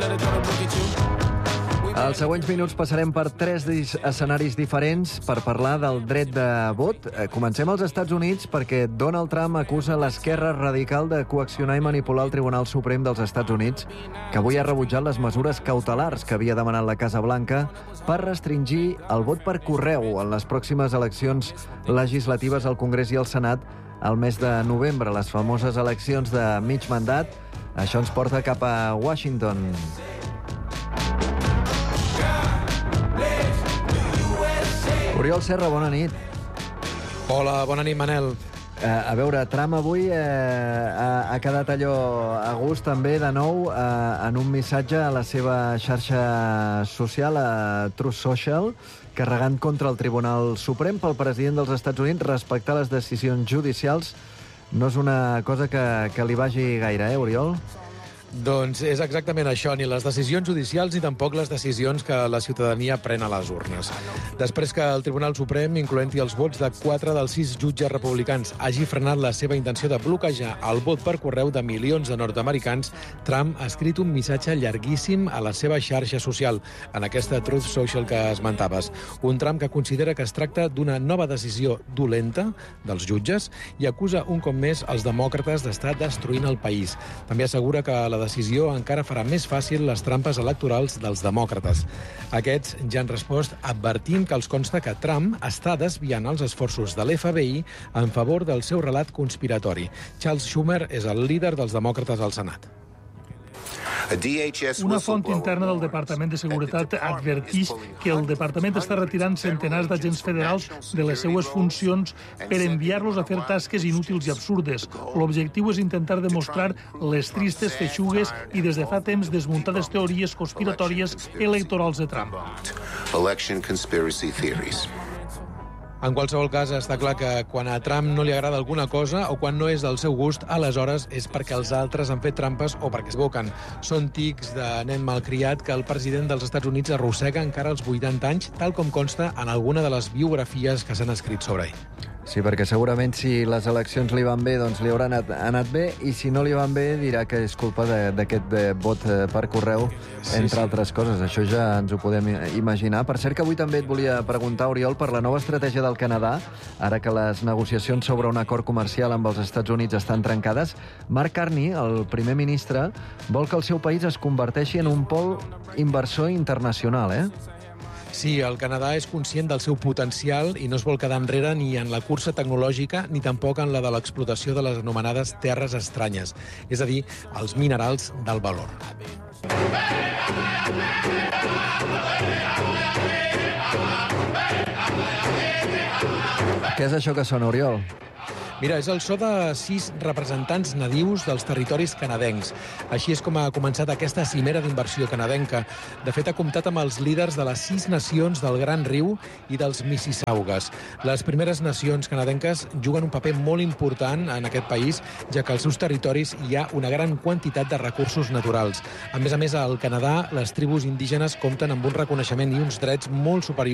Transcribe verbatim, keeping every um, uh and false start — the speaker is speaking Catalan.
Als següents minuts passarem per tres escenaris diferents per parlar del dret de vot. Comencem als Estats Units perquè Donald Trump acusa l'esquerra radical de coaccionar i manipular el Tribunal Suprem dels Estats Units, que avui ha rebutjat les mesures cautelars que havia demanat la Casa Blanca per restringir el vot per correu en les pròximes eleccions legislatives al Congrés i al Senat al mes de novembre, les famoses eleccions de mig mandat. Això ens porta cap a Washington. Oriol Serra, bona nit. Hola, bona nit, Manel. Uh, a veure, Trump avui uh, ha, ha quedat allò a gust també de nou uh, en un missatge a la seva xarxa social, a Truth Social, carregant contra el Tribunal Suprem pel president dels Estats Units. Respectar les decisions judicials no és una cosa que, que li vagi gaire, eh, Oriol? Doncs és exactament això, ni les decisions judicials ni tampoc les decisions que la ciutadania pren a les urnes. Després que el Tribunal Suprem, incloent-hi els vots de quatre dels sis jutges republicans, hagi frenat la seva intenció de bloquejar el vot per correu de milions de nord-americans, Trump ha escrit un missatge llarguíssim a la seva xarxa social, en aquesta Truth Social que esmentaves. Un Trump que considera que es tracta d'una nova decisió dolenta dels jutges i acusa un cop més els demòcrates d'estar destruint el país. També assegura que la decisió encara farà més fàcil les trampes electorals dels demòcrates. Aquests ja han respost advertint que els consta que Trump està desviant els esforços de l'F B I en favor del seu relat conspiratori. Charles Schumer és el líder dels demòcrates al Senat. Una font interna del Departament de Seguretat adverteix que el departament està retirant centenars d'agents federals de les seues funcions per enviar-los a fer tasques inútils i absurdes. L'objectiu és intentar demostrar les tristes feixugues i des de fa temps desmuntades teories conspiratòries electorals de Trump. En qualsevol cas, està clar que quan a Trump no li agrada alguna cosa o quan no és del seu gust, aleshores és perquè els altres han fet trampes o perquè es equivoquen. Són tics de nen malcriat que el president dels Estats Units arrossega encara als vuitanta anys, tal com consta en alguna de les biografies que s'han escrit sobre ell. Sí, perquè segurament si les eleccions li van bé, doncs li hauran anat, anat bé, i si no li van bé dirà que és culpa d'aquest vot per correu, sí, entre sí. altres coses. Això ja ens ho podem imaginar. Per cert que avui també et volia preguntar, Oriol, per la nova estratègia del Canadà, ara que les negociacions sobre un acord comercial amb els Estats Units estan trencades. Mark Carney, el primer ministre, vol que el seu país es converteixi en un pol inversor internacional, eh? Sí, el Canadà és conscient del seu potencial i no es vol quedar enrere ni en la cursa tecnològica ni tampoc en la de l'explotació de les anomenades terres estranyes, és a dir, els minerals del valor. Què és això que sona, Oriol? Mira, és el so de sis representants nadius dels territoris canadencs. Així és com ha començat aquesta cimera d'inversió canadenca. De fet, ha comptat amb els líders de les sis nacions del Gran Riu i dels Mississaugues. Les primeres nacions canadenques juguen un paper molt important en aquest país, ja que als seus territoris hi ha una gran quantitat de recursos naturals. A més a més, al Canadà, les tribus indígenes compten amb un reconeixement i uns drets molt superiors